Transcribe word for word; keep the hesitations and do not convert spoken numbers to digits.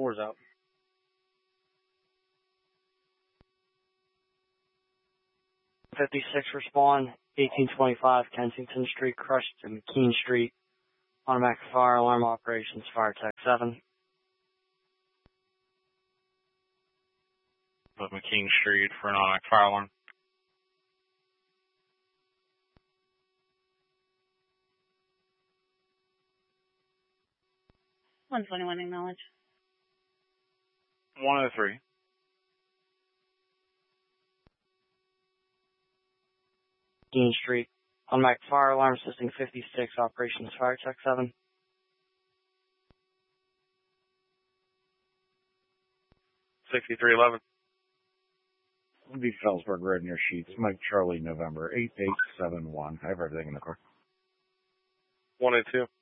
four's out. fifty-six respond, eighteen twenty-five Kensington Street, crushed to McKean Street. Automatic fire alarm operations, fire tech seven. But McKean Street for an automatic fire alarm. one twenty-one, acknowledge. one oh three. McKean Street. Automatic fire alarm assisting fifty-six, operations fire tech seven. sixty-three eleven. Be Felsberg, red in your sheets. Mike Charlie, November eight eight seven one. I have everything in the car. one oh two.